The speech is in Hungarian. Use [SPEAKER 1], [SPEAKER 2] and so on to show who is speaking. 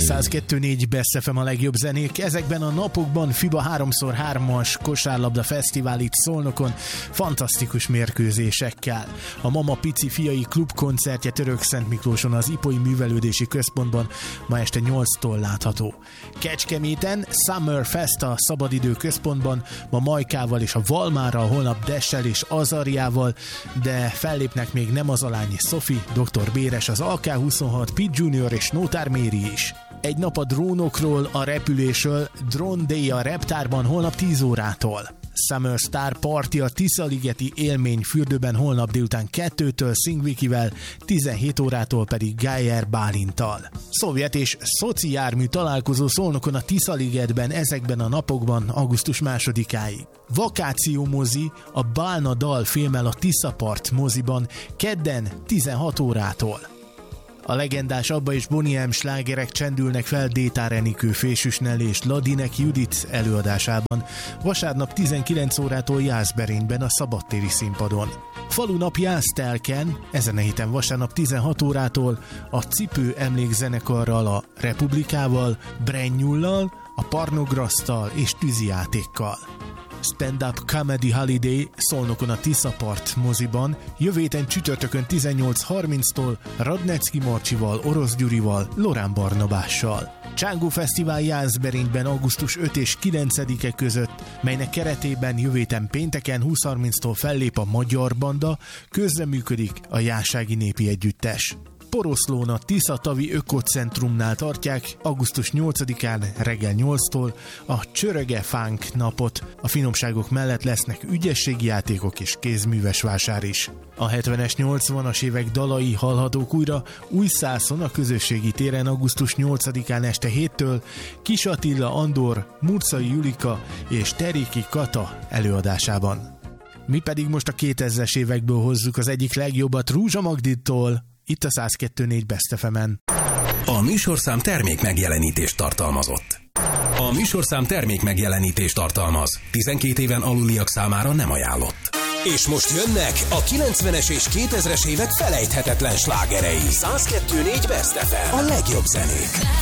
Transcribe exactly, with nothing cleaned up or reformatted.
[SPEAKER 1] száz kettő négy Best ef em a legjobb zenék. Ezekben a napokban FIBA három szor hármas kosárlabda fesztivál itt Szolnokon fantasztikus mérkőzésekkel. A Mama Pici fiai klubkoncertje Törökszent Miklóson az Ipoly Művelődési Központban ma este nyolctól látható. Kecskeméten Summer Fest a Szabadidő Központban, ma Majkával és a Valmárral, holnap Dessel és Azariával, de fellépnek még Nem az a lány, Sophie, doktor Béres, az á ká huszonhat, Pete Junior és Nótár Méri is. Egy nap a drónokról, a repülésről, Drone Day a Reptárban holnap tíz órától. Summer Star Party a Tiszaligeti Élmény fürdőben holnap délután kettőtől Szingvikivel, tizenhét órától pedig Geyer Bálinttal. Szovjet és szoci jármű találkozó Szolnokon a Tiszaligetben ezekben a napokban augusztus másodikáig. Vakáció mozi a Bálna Dal filmmel a Tiszapart moziban kedden tizenhat órától. A legendás Abba és Boney M slágerek csendülnek fel Détár Enikő, Fésűs Nelly és Ladinek Judit előadásában vasárnap tizenkilenc órától Jászberényben a szabadtéri színpadon. Falunap Jásztelken ezen a héten vasárnap tizenhat órától a Cipő emlékzenekarral, a Republikával, Brennyullal, a Parnograsztal és tűzijátékkal. Stand-up Comedy Holiday Szolnokon a Tiszapart moziban, jövő héten csütörtökön tizennyolc harminctól Radnecki Marcsival, Orosz Gyurival, Lorán Barnabással. Csángó Fesztivál Jászberényben augusztus ötödike és kilencedike között, melynek keretében jövő héten pénteken húsz harminctól fellép a Magyar Banda, közreműködik a Jászági Népi Együttes. Poroszlón a Tiszatavi Ökocentrumnál tartják augusztus nyolcadikán reggel nyolctól a Csöröge Fánk napot. A finomságok mellett lesznek ügyességi játékok és kézműves vásár is. A hetvenes, nyolcvanas évek dalai hallhatók újra Újszászon a közösségi téren augusztus nyolcadikán este héttől Kis Attila Andor, Murcai Julika és Teréki Kata előadásában. Mi pedig most a kétezres évekből hozzuk az egyik legjobbat Rúzsa Magdittól, itt a száz kettő négy Best ef em-en.
[SPEAKER 2] A műsorszám termék megjelenítést tartalmazott. A műsorszám termék megjelenítést tartalmaz. tizenkét éven aluliak számára nem ajánlott. És most jönnek a kilencvenes és kétezres évek felejthetetlen slágerei. száz kettő négy Best ef em. A legjobb zenék.